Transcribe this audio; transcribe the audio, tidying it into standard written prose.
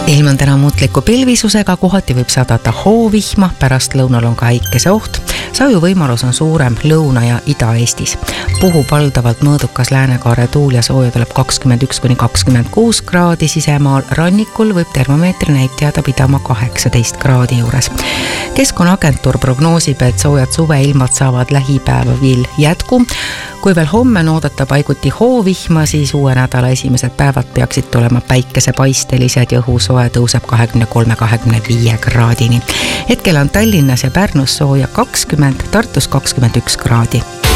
Ilm on täna muutliku pilvisusega, kohati võib sadata hoovihma, pärast lõunal on ka äikese oht. Saju võimalus on suurem Lõuna- ja Ida-Eestis. Puhub valdavalt mõõdukas läänekaare tuul ja sooja tuleb 21–26 kraadi sisemaal. Rannikul võib termomeetri näitajada pidama 18 kraadi juures. Keskkonnaagentuur prognoosib, et soojad suveilmad saavad lähipäevil jätku. Kui veel homme on oodata paiguti hoovihma, siis uue nädala esimesed päevad peaksid tulema päikesepaistelised ja õhusoe tõuseb 23–25 kraadini. Hetkel on Tallinnas ja Pärnus sooja 20, Tartus 21 kraadi.